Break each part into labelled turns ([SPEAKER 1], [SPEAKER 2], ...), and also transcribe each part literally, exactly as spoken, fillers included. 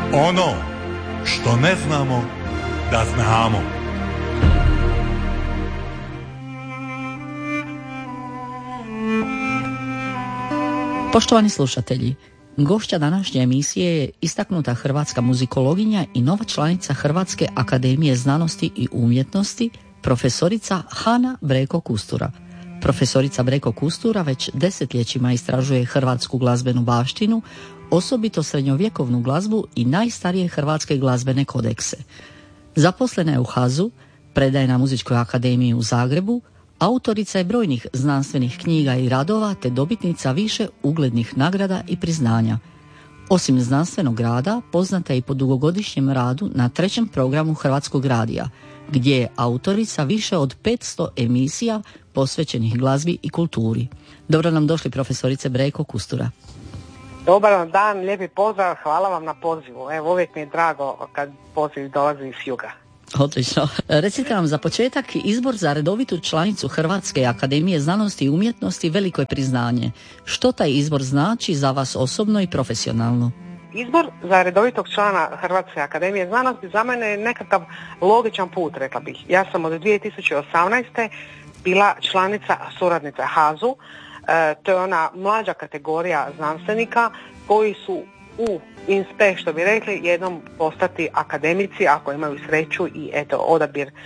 [SPEAKER 1] Ono što ne znamo da znamo.
[SPEAKER 2] Poštovani slušatelji, gošća današnje emisije je istaknuta hrvatska muzikologinja i nova članica Hrvatske akademije znanosti i umjetnosti, profesorica Hana Breko Kustura. Profesorica Breko Kustura već desetljećima istražuje hrvatsku glazbenu baštinu, osobito srednjovjekovnu glazbu i najstarije hrvatske glazbene kodekse. Zaposlena je u HAZU, predaje na Muzičkoj akademiji u Zagrebu, autorica je brojnih znanstvenih knjiga i radova te dobitnica više uglednih nagrada i priznanja. Osim znanstvenog rada, poznata je i po dugogodišnjem radu na trećem programu Hrvatskog radija, gdje je autorica više od petsto emisija posvećenih glazbi i kulturi. Dobro nam došli, profesorice Breko Kustura.
[SPEAKER 3] Dobar vam dan, lijepi pozdrav, hvala vam na pozivu. Evo, uvijek mi je drago kad poziv dolazi iz juga.
[SPEAKER 2] Odlično. Recite nam za početak, izbor za redovitu članicu Hrvatske akademije znanosti i umjetnosti veliko je priznanje. Što taj izbor znači za vas osobno i profesionalno?
[SPEAKER 3] Izbor za redovitog člana Hrvatske akademije znanosti za mene je nekakav logičan put, rekla bih. Ja sam od dvije tisuće osamnaeste bila članica suradnica HAZU. E, to je ona mlađa kategorija znanstvenika koji su u inspe, što bi rekli, jednom postati akademici ako imaju sreću i eto odabir e,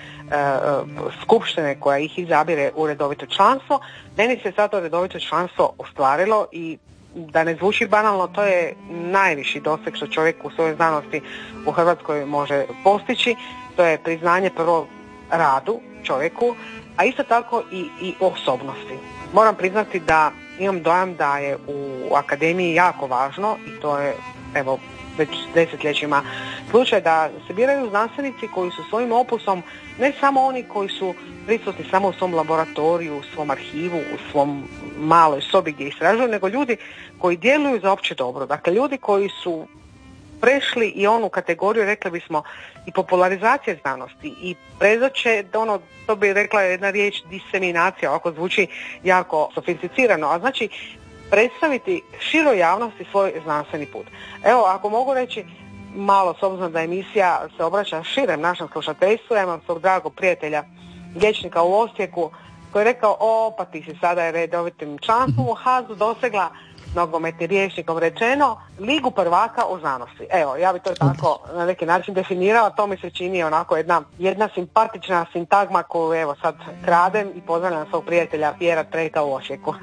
[SPEAKER 3] skupštine koja ih izabire u redovito članstvo. Meni se sad to redovito članstvo ostvarilo i da ne zvuči banalno, to je najviši doseg što čovjek u svojoj znanosti u Hrvatskoj može postići. To je priznanje prvo radu čovjeku, a isto tako i, i osobnosti. Moram priznati da imam dojam da je u akademiji jako važno, i to je evo već desetljećima slučaj, da se biraju znanstvenici koji su svojim opusom ne samo oni koji su prisutni samo u svom laboratoriju, u svom arhivu, u svom maloj sobi gdje istražuju, nego ljudi koji djeluju za opće dobro. Dakle, ljudi koji su prešli i onu kategoriju, rekli bismo, i popularizacije znanosti i predoče, ono, to bi rekla jedna riječ, diseminacija, ovako zvuči jako sofisticirano, a znači predstaviti široj javnosti svoj znanstveni put. Evo, ako mogu reći malo, s obzirom da emisija se obraća širem našem slušateljstvu, ja imam svog dragog prijatelja, liječnika u Osijeku, koji je rekao, o, pa ti si sada je redovitim članstvom u HAZU dosegla, nogometnim rječnikom rečeno, ligu prvaka u znanosti. Evo, ja bi to tako na neki način definirala, to mi se čini onako jedna, jedna simpatična sintagma koju evo sad kradem i pozdravljam svog prijatelja Pjera Trejka u Osijeku.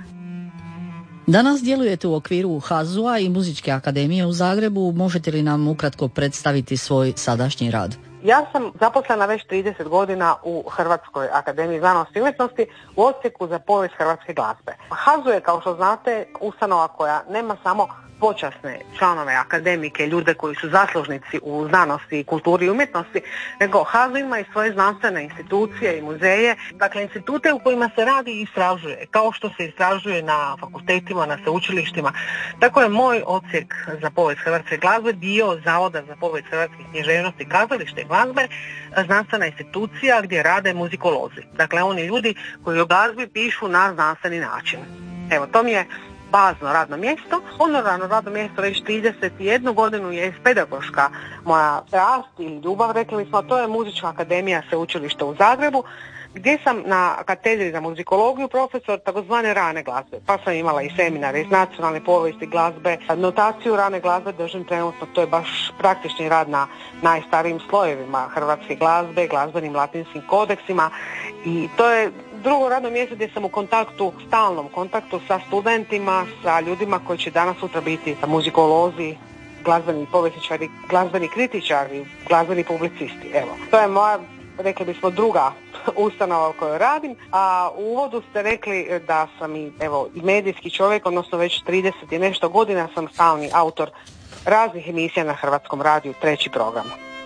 [SPEAKER 2] Danas djelujete u okviru HAZU-a i Muzičke akademije u Zagrebu. Možete li nam ukratko predstaviti svoj sadašnji rad?
[SPEAKER 3] Ja sam zaposlena već trideset godina u Hrvatskoj akademiji znanosti i umjetnosti u Osijeku za povijest hrvatske glazbe. HAZU je, kao što znate, ustanova koja nema samo počasne članove akademike, ljude koji su zaslužnici u znanosti, kulturi i umjetnosti, nego HAZU ima i svoje znanstvene institucije i muzeje, dakle institute u kojima se radi i istražuje, kao što se istražuje na fakultetima, na sveučilištima. Tako je moj odsjek za povijest hrvatske glazbe dio Zavoda za povijest hrvatskih književnosti, kazalište i glazbe, znanstvena institucija gdje rade muzikolozi. Dakle, oni ljudi koji o glazbi pišu na znanstveni način. Evo, to mi je bazno radno mjesto. Honorarno radno mjesto već trideset jednu godinu je pedagoška moja strast ili ljubav, rekli smo, to je Muzička akademija sveučilišta u Zagrebu, gdje sam na katedri za muzikologiju profesor takozvane rane glazbe. Pa sam imala i seminare iz nacionalne povijesti glazbe, notaciju rane glazbe držim trenutno, to je baš praktični rad na najstarijim slojevima hrvatske glazbe, glazbenim latinskim kodeksima, i to je drugo radno mjesto gdje sam u kontaktu, stalnom kontaktu sa studentima, sa ljudima koji će danas sutra biti muzikolozi, glazbeni povjesničari, glazbeni kritičari, glazbeni publicisti. Evo, to je moja, rekli bismo, druga ustanova u kojoj radim, a u uvodu ste rekli da sam i, evo, i medijski čovjek, odnosno već trideset i nešto godina sam stalni autor raznih emisija na Hrvatskom radiju, treći program.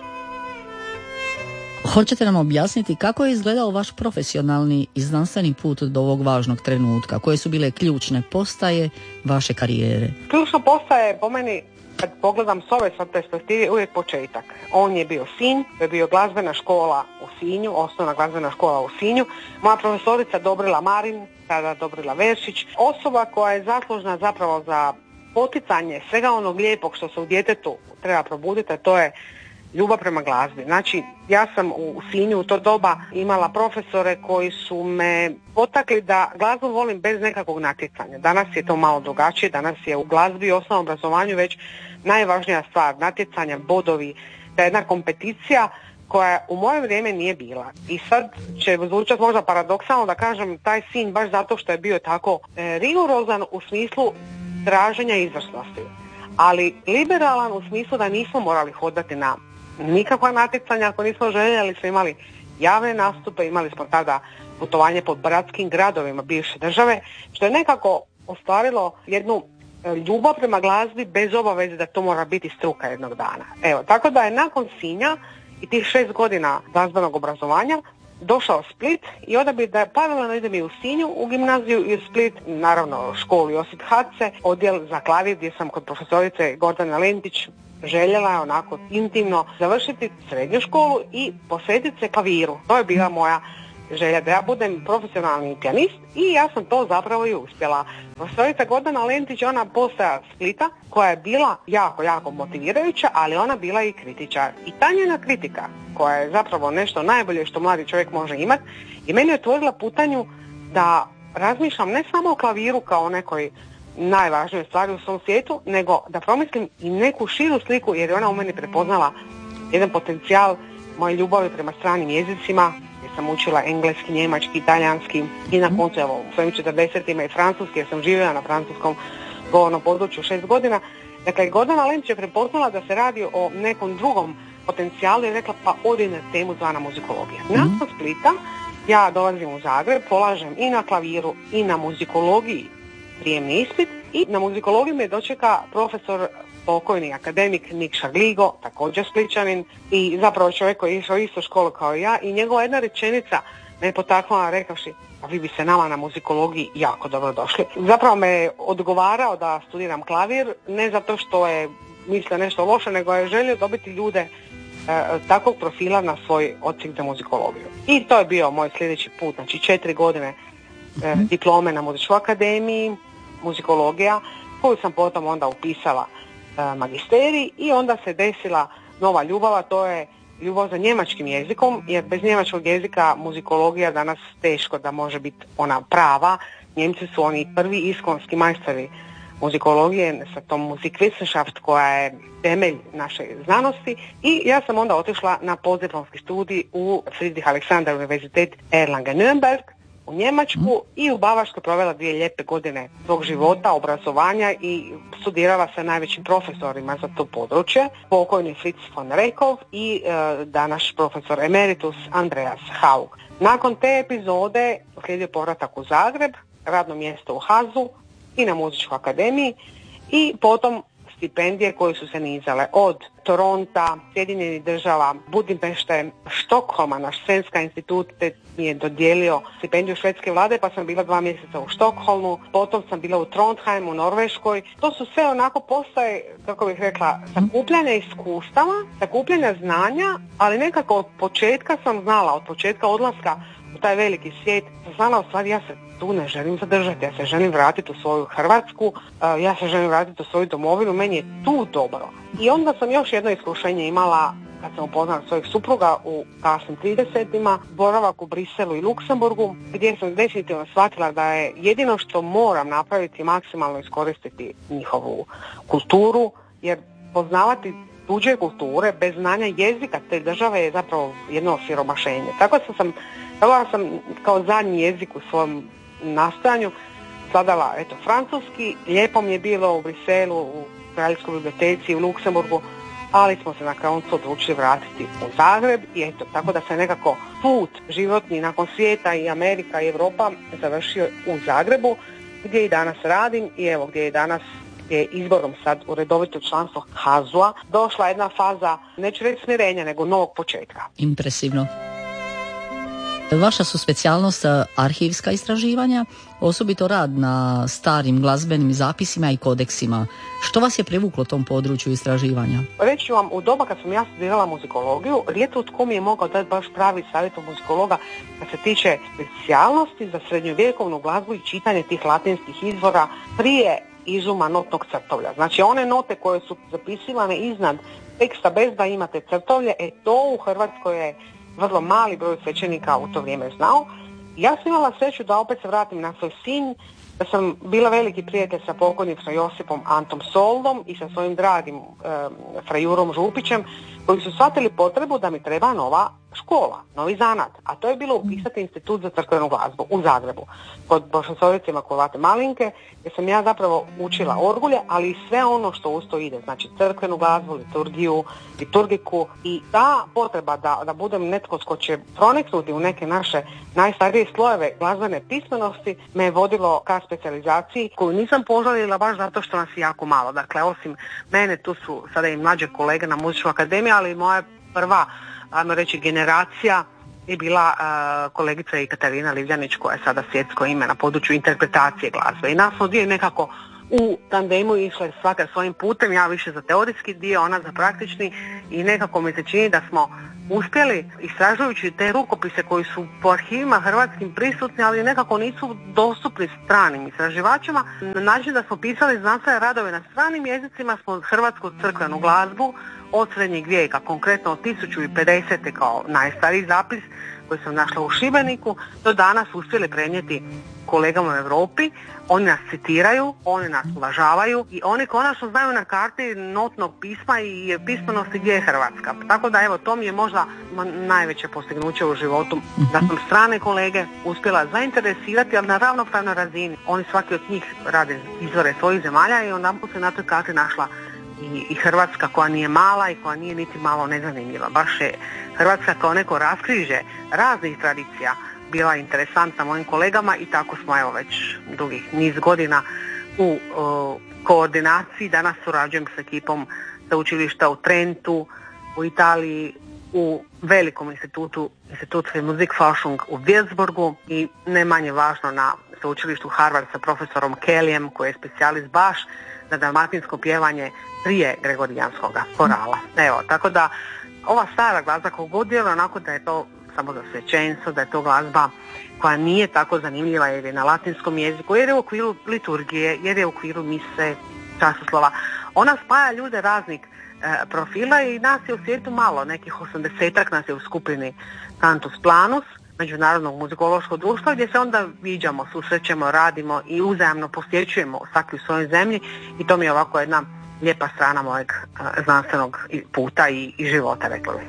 [SPEAKER 2] Hoćete nam objasniti kako je izgledao vaš profesionalni i znanstveni put do ovog važnog trenutka? Koje su bile ključne postaje vaše karijere?
[SPEAKER 3] Ključna postaja je po meni, kad pogledam s ove sad perspektive, uvijek početak. On je bio Sinj, to je bio glazbena škola u Sinju, osnovna glazbena škola u Sinju. Moja profesorica Dobrila Marin, tada Dobrila Veršić, osoba koja je zaslužna zapravo za poticanje svega onog lijepog što se u djetetu treba probuditi, a to je ljubav prema glazbi. Znači, ja sam u Sinju u to doba imala profesore koji su me potakli da glazbu volim bez nekakvog natjecanja. Danas je to malo drugačije, danas je u glazbi i osnovnom obrazovanju već najvažnija stvar, natjecanja, bodovi, da je jedna kompeticija koja u moje vrijeme nije bila. I sad će zvučati možda paradoksalno da kažem taj Sinj baš zato što je bio tako e, rigorozan u smislu traženja izvrsnosti, ali liberalan u smislu da nismo morali hodati na nikakva natjecanja ako nismo željeli, smo imali javne nastupe, imali smo tada putovanje po bratskim gradovima bivše države, što je nekako ostvarilo jednu ljubav prema glazbi bez obaveze da to mora biti struka jednog dana. Evo, tako da je nakon Sinja i tih šest godina glazbenog obrazovanja došao Split i odabir da paralelno idem i u Sinju u gimnaziju i u Split, naravno školu Josip Hatze, odjel za klavir gdje sam kod profesorice Gordane Lentić željela onako intimno završiti srednju školu i posvetiti se klaviru. To je bila moja želja da ja budem profesionalni pijanist i ja sam to zapravo i uspjela. Profesorica Gordana Lentić, ona postaja Splita koja je bila jako, jako motivirajuća, ali ona bila i kritičar. I ta njena kritika, koja je zapravo nešto najbolje što mladi čovjek može imati, i meni je otvorila putanju da razmišljam ne samo o klaviru kao nekoj najvažnijoj stvari u svom svijetu, nego da promislim i neku širu sliku, jer je ona u meni prepoznala jedan potencijal moje ljubavi prema stranim jezicima, gdje sam učila engleski, njemački, italijanski i na koncu evo, u svojim četrdesetima i francuski, jer sam živjela na francuskom govornom području šest godina. Dakle, Gordana Lentić je prepoznala da se radi o nekom drugom potencijalu i rekla pa odi na temu zvana muzikologija. Mm-hmm. Nakon Splita ja dolazim u Zagreb, polažem i na klaviru i na muzikologiji prijemni ispit i na muzikologiji me dočeka profesor pokojni akademik Nikša Gligo, također Spličanin i zapravo čovjek koji je išao isto školu kao ja i njegova jedna rečenica me je potaknula rekavši a vi bi se nama na muzikologiji jako dobro došli. Zapravo me je odgovarao da studiram klavir, ne zato što je mislio nešto loše, nego je želio dobiti ljude e, takvog profila na svoj odsjek za muzikologiju. I to je bio moj sljedeći put, znači četiri godine e, diplome na muzičkoj akademiji, muzikologija, koju sam potom onda upisala e, magisterij i onda se desila nova ljubav, a to je ljubav za njemačkim jezikom, jer bez njemačkog jezika muzikologija danas teško da može biti ona prava. Njemci su oni prvi iskonski majstori muzikologije sa tom Musikwissenschaft koja je temelj naše znanosti i ja sam onda otišla na postdiplomski studij u Friedrich Alexander Universitet Erlangen-Nürnberg u Njemačku i u Bavarskoj provela dvije lijepe godine svog života, obrazovanja i studirala sa najvećim profesorima za to područje, pokojni Fritz von Rekov i e, danas profesor emeritus Andreas Haug. Nakon te epizode slijedio povratak u Zagreb, radno mjesto u Hazu i na muzičkoj akademiji i potom stipendije koje su se nizale od Toronta, Sjedinjenih država, Budimpešte, Štokholma, naš Svenska institut mi je dodijelio stipendiju švedske vlade pa sam bila dva mjeseca u Štokholmu, potom sam bila u Trondheimu, u Norveškoj. To su sve onako postaje, kako bih rekla, sakupljanja iskustava, sakupljanja znanja, ali nekako od početka sam znala, od početka odlaska u taj veliki svijet, sam znala u stvari ja se tu ne želim zadržati, ja se želim vratiti u svoju Hrvatsku, ja se želim vratiti u svoju domovinu, meni je tu dobro. I onda sam još jedno iskušenje imala kad sam upoznala svojeg supruga u kasnim tridesetima, boravak u Briselu i Luksemburgu, gdje sam definitivno shvatila da je jedino što moram napraviti maksimalno iskoristiti njihovu kulturu, jer poznavati tuđe kulture bez znanja jezika te države je zapravo jedno osiromašenje. Tako sam sam, tako sam kao zadnji jezik u svom nastojanju skladala eto francuski, lijepo mi je bilo u Briselu, u Kraljevskoj biblioteci, u Luksemburgu, ali smo se na koncu odlučili vratiti u Zagreb i eto, tako da se nekako put životni nakon svijeta i Amerika i Europa završio u Zagrebu, gdje i danas radim i evo gdje i danas je izborom sad u redovito članstvo Hazua došla jedna faza, neću reći smirenja, nego novog početka.
[SPEAKER 2] Impresivno. Vaša su specijalnost arhivska istraživanja, osobito rad na starim glazbenim zapisima i kodeksima. Što vas je privuklo tom području istraživanja?
[SPEAKER 3] Reći ću vam, u doba kad sam ja studirala muzikologiju, rijetko tko mi je mogao dati baš pravi savjet od muzikologa kad se tiče specijalnosti za srednjovjekovnu glazbu i čitanje tih latinskih izvora prije izuma notnog crtovlja. Znači one note koje su zapisivane iznad teksta bez da imate crtovlje, e to u Hrvatskoj je vrlo mali broj svećenika u to vrijeme znao. Ja sam imala sreću da opet se vratim na svoj Sinj, da sam bila veliki prijatelj sa pokojnim fra Josipom Antom Soldom i sa svojim dragim e, fra Jurom Župićem, koji su shvatili potrebu da mi treba nova škola, novi zanat. A to je bilo upisati Institut za crkvenu glazbu u Zagrebu, kod profesorice Makulate Malinke, gdje sam ja zapravo učila orgulje, ali i sve ono što uz to ide, znači crkvenu glazbu, liturgiju, liturgiku, i ta potreba da, da budem netko tko će proniknuti u neke naše najstarije slojeve glazbene pismenosti me je vodilo ka specijalizaciji koju nisam požalila baš zato što nas je jako malo. Dakle, osim mene tu su sada i mlađe kolege na Muzičkoj akademiji, ali moja prva, ajmo reći, generacija je bila uh, kolegica i Katarina Livljanić, koja je sada svjetsko ime na području interpretacije glazbe. I nas smo dvije nekako u tandemu išle svaka svojim putem, ja više za teorijski dio, ona za praktični, i nekako mi se čini da smo uspjeli, istražujući te rukopise koji su po arhivima hrvatskim prisutni, ali nekako nisu dostupni stranim istraživačima, na način da smo pisali znanstvene radove na stranim jezicima, smo hrvatsku crkvenu glazbu od srednjeg vijeka, konkretno od tisuću pedesete kao najstariji zapis koji sam našla u Šibeniku, do danas uspjeli prenijeti kolegama u Europi. Oni nas citiraju, oni nas uvažavaju i oni konačno znaju na karti notnog pisma i pismenosti gdje je Hrvatska. Tako da evo, to mi je možda najveće postignuće u životu, da sam strane kolege uspjela zainteresirati, ali na ravnopravnoj razini. Oni svaki od njih rade izvore svojih zemalja i onda se na toj karti našla i, i Hrvatska, koja nije mala i koja nije niti malo nezanimljiva. Baš je Hrvatska kao neko raskrižje raznih tradicija bila interesantna mojim kolegama i tako smo evo već dugih niz godina u o, koordinaciji. Danas surađujem s ekipom sveučilišta u Trentu, u Italiji, u velikom institutu, Institut für Musikforschung u Würzburgu, i ne manje važno na sveučilištu Harvard sa profesorom Kellyem, koji je specijalist baš za dalmatinsko pjevanje prije gregorijanskog korala. Evo, tako da ova stara glazba kogod je onako da je to samo za svećenstvo, da je to glazba koja nije tako zanimljiva jer je na latinskom jeziku, jer je u okviru liturgije, jer je u okviru mise, časoslova. Ona spaja ljude raznih e, profila i nas je u svijetu malo, nekih osamdesetak nas je u skupini Cantus Planus, Međunarodnog muzikološkog društva, gdje se onda viđamo, susrećemo, radimo i uzajamno posjećujemo svaki u svojoj zemlji, i to mi je ovako jedna lijepa strana mojeg e, znanstvenog puta i, i života, rekla bih.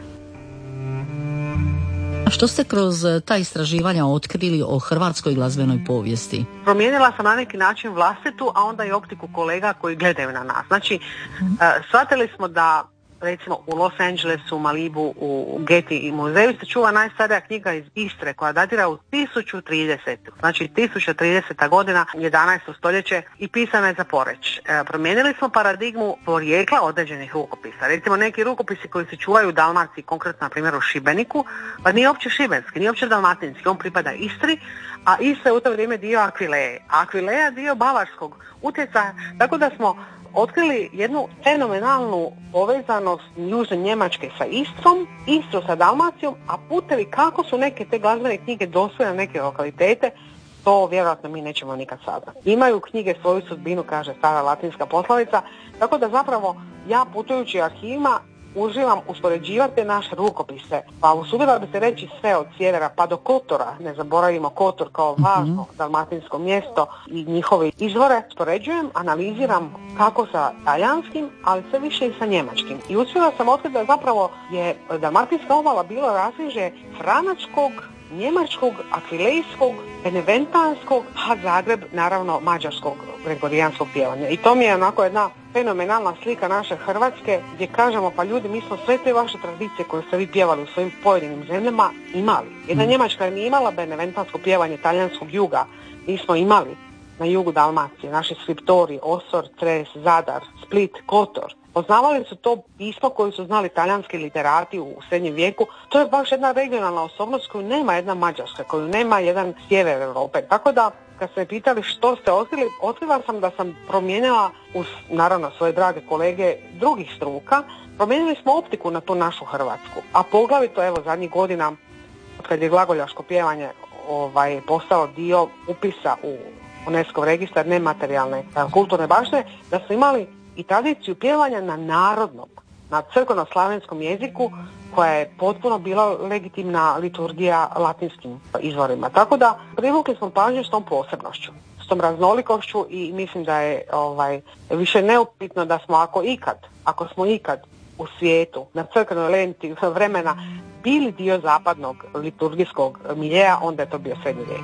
[SPEAKER 2] A što ste kroz ta istraživanja otkrili o hrvatskoj glazbenoj povijesti?
[SPEAKER 3] Promijenila sam na neki način vlastitu, a onda i optiku kolega koji gledaju na nas. Znači, uh, shvatili smo da recimo u Los Angelesu, Malibu, u Getty muzeju se čuva najstarija knjiga iz Istre koja datira u tisuću tridesetu. Znači tisuću trideseta godina, jedanaesto stoljeće, i pisana je za Poreč. E, promijenili smo paradigmu porijekla određenih rukopisa. Recimo neki rukopisi koji se čuvaju u Dalmaciji, konkretno na primjer u Šibeniku, pa nije uopće šibenski, nije uopće dalmatinski, on pripada Istri, a Istra je u to vrijeme dio Akvileje. A Akvileja dio bavarskog utjecaja, tako da smo otkrili jednu fenomenalnu povezanost južne Njemačke sa Istrom, Istru sa Dalmacijom, a putevi kako su neke te glazbene knjige došle na neke lokalitete, to vjerojatno mi nećemo nikad saznati. Imaju knjige svoju sudbinu, kaže stara latinska poslovica, tako da zapravo ja putujući arhivima uživam uspoređivati naše rukopise. Pa usudila bi se reći sve od sjevera pa do Kotora, ne zaboravimo Kotor kao važno mm-hmm. dalmatinsko mjesto i njihove izvore, uspoređujem, analiziram kako sa talijanskim, ali sve više i sa njemačkim. I uspjela sam otkriti da zapravo je dalmatinska obala bilo raskrižje franačkog, njemačkog, akvilejskog, beneventanskog, a Zagreb naravno mađarskog gregorijanskog pjevanja. I to mi je onako jedna fenomenalna slika naše Hrvatske, gdje kažemo pa ljudi, mi smo sve te vaše tradicije koje ste vi pjevali u svojim pojedinim zemljama imali. Jedna Njemačka nije imala beneventansko pjevanje talijanskog juga, mi smo imali na jugu Dalmacije, naši skriptori, Osor, Cres, Zadar, Split, Kotor. Poznavali su to pismo koje su znali talijanski literati u srednjem vijeku. To je baš jedna regionalna osobnost koju nema jedna Mađarska, koju nema jedan sjever Europe. Tako da, kad ste me pitali što ste otkrili, otkrila sam da sam promijenila, uz naravno svoje drage kolege drugih struka, promijenili smo optiku na tu našu Hrvatsku. A poglavito, evo, zadnjih godina, kad je glagoljaško pjevanje ovaj, postalo dio upisa u UNESCO registar nematerijalne kulturne baštine, da smo imali i tradiciju pjevanja na narodnom, na crkveno-slavenskom jeziku, koja je potpuno bila legitimna liturgija latinskim izvorima. Tako da privukli smo pažnju s tom posebnošću, s tom raznolikošću i mislim da je ovaj, više neupitno da smo ako ikad, ako smo ikad u svijetu na crkvenoj lenti vremena bili dio zapadnog liturgijskog miljeja, onda je to bio srednji vijek.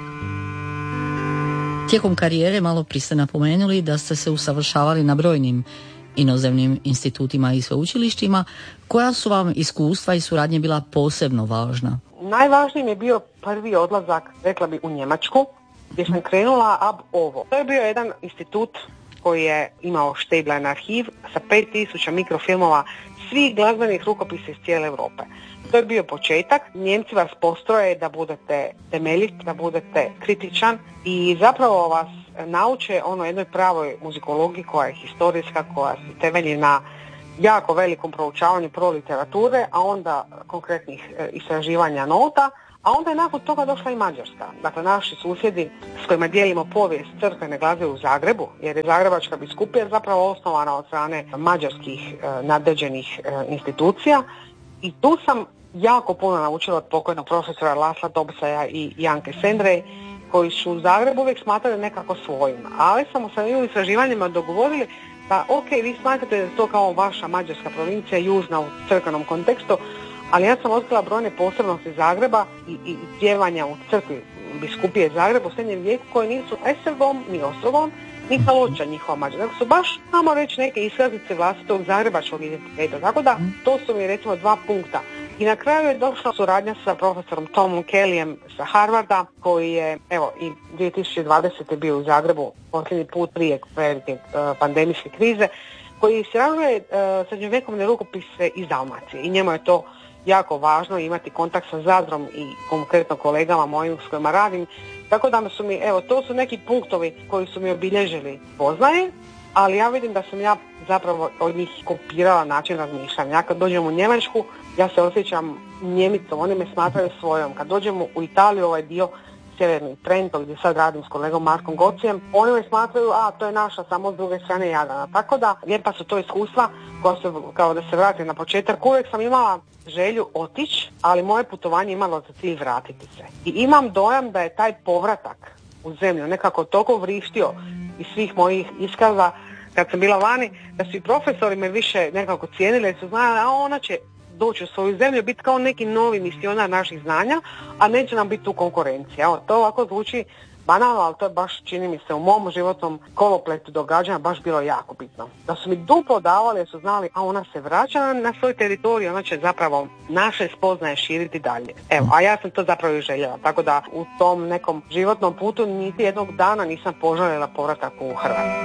[SPEAKER 2] Tijekom karijere malo prije ste napomenuli da ste se usavršavali na brojnim inozemnim institutima i sveučilištima. Koja su vam iskustva i suradnje bila posebno važna?
[SPEAKER 3] Najvažniji mi je bio prvi odlazak, rekla bi, u Njemačku, gdje sam krenula ab ovo. To je bio jedan institut koji je imao Štejblein arhiv sa pet tisuća mikrofilmova svih glazbenih rukopisa iz cijele Europe. To je bio početak. Njemci vas postroje da budete temeljit, da budete kritičan i zapravo vas nauče ono jednoj pravoj muzikologiji koja je historijska, koja se temelji na jako velikom proučavanju pro literature, a onda konkretnih e, istraživanja nota, a onda je nakon toga došla i Mađarska. Dakle, naši susjedi s kojima dijelimo povijest crkvene glazbe u Zagrebu, jer je Zagrebačka biskupija zapravo osnovana od strane mađarskih e, nadređenih e, institucija i tu sam jako puno naučila od pokojnog profesora Lasla Dobsaja i Janke Sendrej, koji su u Zagrebu uvijek smatrali nekako svojim, ali smo sa ovim istraživanjima dogovorili da ok, vi smatrate da je to kao vaša mađarska provincija, južna u crkvenom kontekstu, ali ja sam otkrila brojne posebnosti Zagreba i, i, i pjevanja u crkvi biskupije Zagreba u srednjem vijeku koje nisu Esergom, ni Ostrogom, ni Kaloča njihova mađarska. Dakle su baš, znamo reći, neke iskaznice vlastitog zagrebačkog identiteta. Tako da, to su mi recimo dva punkta. I na kraju je došla suradnja sa profesorom Tomom Kellyjem sa Harvarda, koji je, evo, i dvije tisuće dvadesete bio u Zagrebu posljednji put prije velike uh, pandemijske krize, koji istražuje uh, srednjovjekovne rukopise iz Dalmacije. I njemu je to jako važno imati kontakt sa Zadrom i konkretno kolegama mojim s kojima radim. Tako da su mi, evo, to su neki punktovi koji su mi obilježili poznaje, ali ja vidim da sam ja zapravo od njih kopirala način razmišljanja. Ja kad dođem u Njemačku, ja se osjećam Njemicom, oni me smatraju svojom. Kad dođem u Italiju, ovaj dio sjeverni Trento, gdje sad radim s kolegom Markom Gocijem, oni me smatraju, a to je naša, samo s druge strane Jadrana. Tako da, lijepa su to iskustva, koja su, kao da se vratim na početak, uvijek sam imala želju otići, ali moje putovanje imalo za cilj vratiti se. I imam dojam da je taj povratak u zemlju nekako toliko vrištio iz svih mojih iskaza kad sam bila vani, da su i profesori me više nekako cijenili, jer su znali, a ona će doći u svoju zemlju, biti kao neki novi misionar naših znanja, a neće nam biti tu konkurencija. Evo, to ovako zvuči banalno, ali to je baš, čini mi se, u mom životnom kolopletu događanja baš bilo jako bitno. Da su mi duplo davali, jer su znali, a ona se vraća na svoj teritorij, ona će zapravo naše spoznaje širiti dalje. Evo, a ja sam to zapravo i željela, tako da u tom nekom životnom putu niti jednog dana nisam poželjela povratak u Hrvatsku.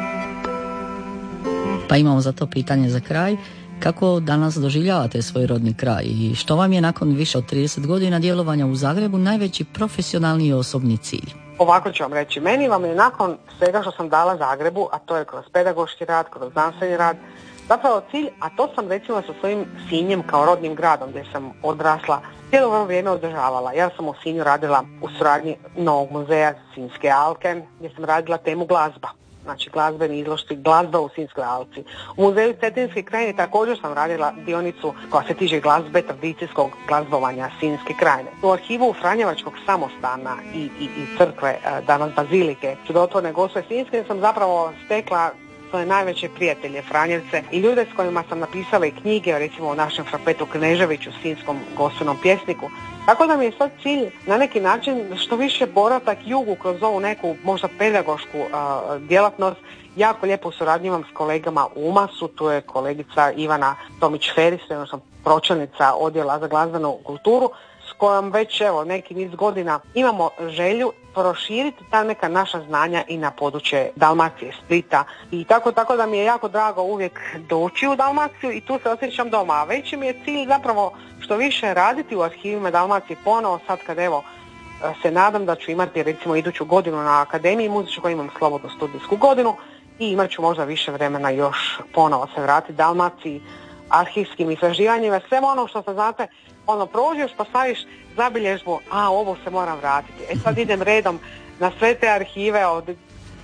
[SPEAKER 2] Pa imamo za to pitanje za kraj. Kako danas doživljavate svoj rodni kraj i što vam je nakon više od trideset godina djelovanja u Zagrebu najveći profesionalni i osobni cilj?
[SPEAKER 3] Ovako ću vam reći, meni vam je nakon svega što sam dala Zagrebu, a to je kroz pedagoški rad, kroz znanstveni rad, zapravo cilj, a to sam recimo sa svojim Sinjem kao rodnim gradom gdje sam odrasla, cijelo ovo vrijeme održavala. Ja sam u Sinju radila u suradnji Novog muzeja Sinjske alke, gdje sam radila temu glazba. Znači glazbeni izložbi, glazba u Sinjskoj alci. U muzeju Cetinske krajine također sam radila dionicu koja se tiče glazbe, tradicijskog glazbovanja Sinjske krajine. U arhivu Franjevačkog samostana i, i, i crkve, danas bazilike, Čudotvorne Gospe Sinjske, sam zapravo stekla svoje najveće prijatelje Franjevce i ljude s kojima sam napisala i knjige, recimo o našem Frapetu Kneževiću, sinjskom gospenom pjesniku. Tako da mi je sad cilj na neki način što više povratak jugu kroz ovu neku možda pedagošku uh, djelatnost. Jako lijepo suradnju s kolegama u Umasu, tu je kolegica Ivana Tomić-Feris, odnosno pročelnica odjela za glazbenu kulturu, s kojom već evo neki niz godina imamo želju proširiti ta neka naša znanja i na područje Dalmacije, Splita i tako tako da mi je jako drago uvijek doći u Dalmaciju i tu se osjećam doma. A veći mi je cilj zapravo što više raditi u arhivima Dalmacije ponovo sad kad evo se nadam da ću imati recimo iduću godinu na Akademiji muzičkoj, imam slobodnu studijsku godinu i imat ću možda više vremena još ponovo se vratiti Dalmaciji, arhivskim istraživanjima, sve ono što se znate, ono prođeš pa staviš zabilježbu, a ovo se moram vratiti. E sad idem redom na sve te arhive od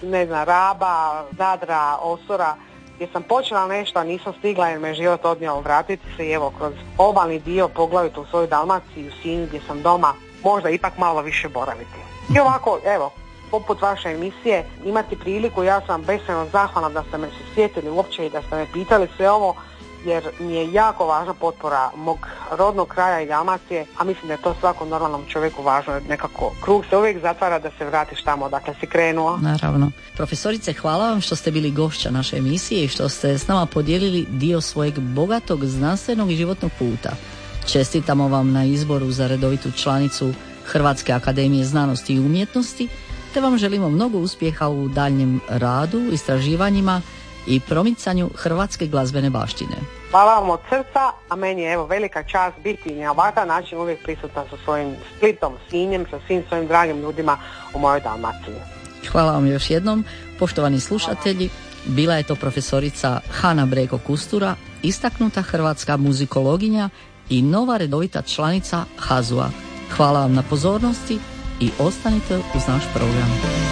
[SPEAKER 3] ne znam, Raba, Zadra, Osora, gdje sam počela nešto, a nisam stigla jer me život odnio vratiti se i evo kroz obalni dio, poglavito u svojoj Dalmaciji, u Sinju gdje sam doma, možda ipak malo više boraviti. I ovako, evo, poput vaše emisije, imati priliku, ja sam beskrajno zahvalna da ste me se sjetili uopće i da ste me pitali sve ovo, jer mi je jako važna potpora mog rodnog kraja i Dalmacije, a mislim da je to svakom normalnom čovjeku važno, nekako krug se uvijek zatvara da se vratiš tamo odakle si krenuo.
[SPEAKER 2] Naravno. Profesorice, hvala vam što ste bili gošća naše emisije i što ste s nama podijelili dio svojeg bogatog znanstvenog i životnog puta. Čestitamo vam na izboru za redovitu članicu Hrvatske akademije znanosti i umjetnosti, te vam želimo mnogo uspjeha u daljnjem radu, istraživanjima i promicanju hrvatske glazbene baštine.
[SPEAKER 3] Hvala vam od srca, a meni je evo velika čast biti na ovakav način uvijek prisutna sa svojim Splitom, Sinjem, sa svim svojim dragim ljudima u mojoj Dalmaciji.
[SPEAKER 2] Hvala vam još jednom, poštovani slušatelji. Bila je to profesorica Hana Breko Kustura, istaknuta hrvatska muzikologinja i nova redovita članica H A Z U-a. Hvala vam na pozornosti i ostanite uz naš program.